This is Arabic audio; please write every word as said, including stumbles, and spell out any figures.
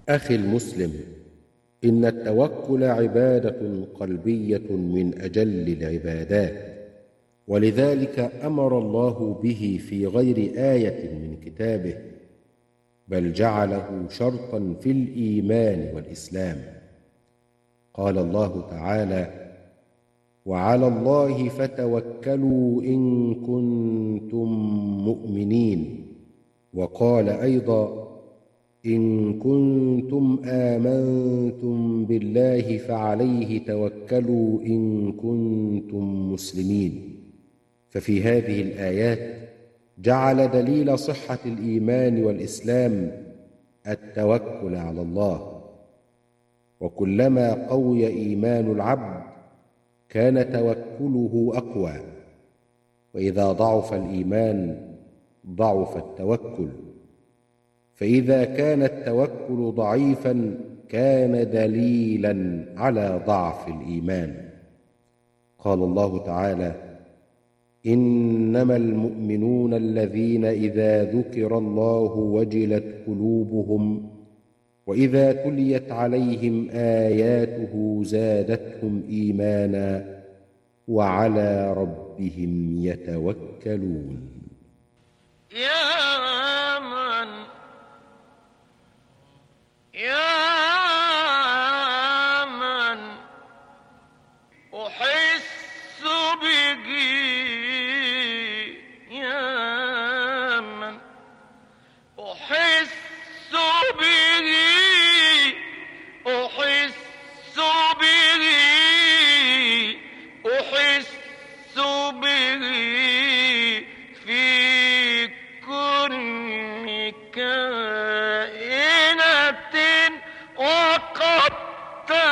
أخي المسلم، إن التوكل عبادة قلبية من أجل العبادات، ولذلك أمر الله به في غير آية من كتابه، بل جعله شرطا في الإيمان والإسلام. قال الله تعالى: وعلى الله فتوكلوا إن كنتم مؤمنين. وقال أيضا: إن كنتم آمنتم بالله فعليه توكلوا إن كنتم مسلمين. ففي هذه الآيات جعل دليل صحة الإيمان والإسلام التوكل على الله، وكلما قوي إيمان العبد كان توكله أقوى، وإذا ضعف الإيمان ضعف التوكل، فإذا كان التوكل ضعيفا كان دليلا على ضعف الإيمان. قال الله تعالى: إنما المؤمنون الذين إذا ذكر الله وجلت قلوبهم وإذا تليت عليهم آياته زادتهم إيمانا وعلى ربهم يتوكلون. يا من يا من أحس به، يا من أحس به، أحس به، أحس به في كل كائنة وقد